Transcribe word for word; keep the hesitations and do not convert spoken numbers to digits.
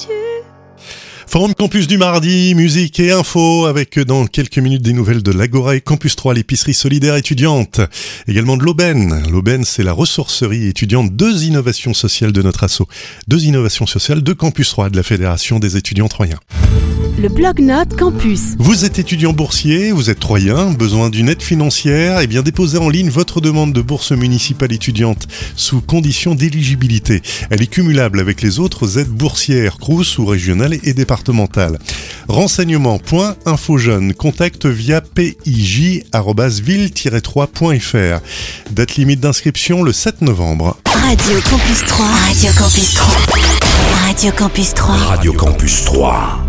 tu. Forum Campus du mardi, musique et info, avec dans quelques minutes des nouvelles de l'Agora et Campus trois, l'épicerie solidaire étudiante. Également de l'Aubaine. L'Aubaine, c'est la ressourcerie étudiante, deux innovations sociales de notre asso. Deux innovations sociales de Campus trois, de la Fédération des étudiants troyens. Le blog-notes Campus. Vous êtes étudiant boursier, vous êtes troyen, besoin d'une aide financière, et bien déposez en ligne votre demande de bourse municipale étudiante sous condition d'éligibilité. Elle est cumulable avec les autres aides boursières, crous ou régionales et départementales. Renseignements point info jeunes, contact via p i j arobase ville tiret trois point f r. Date limite d'inscription le sept novembre. Radio Campus trois. Radio Campus trois. Radio Campus trois. Radio Campus trois.